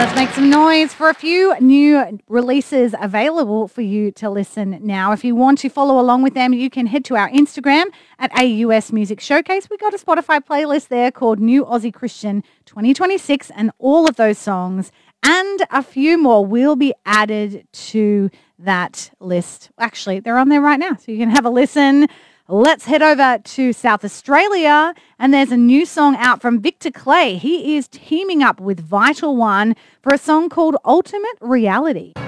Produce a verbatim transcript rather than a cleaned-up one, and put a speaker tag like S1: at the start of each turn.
S1: Let's make some noise for a few new releases available for you to listen now. If you want to follow along with them, you can head to our Instagram at A U S Music Showcase. We got a Spotify playlist there called New Aussie Christian twenty twenty-six, and all of those songs and a few more will be added to that list. Actually, they're on there right now, so you can have a listen. Let's head over to South Australia, and there's a new song out from Victor Clay. He is teaming up with Vital One for a song called Ultimate Reality.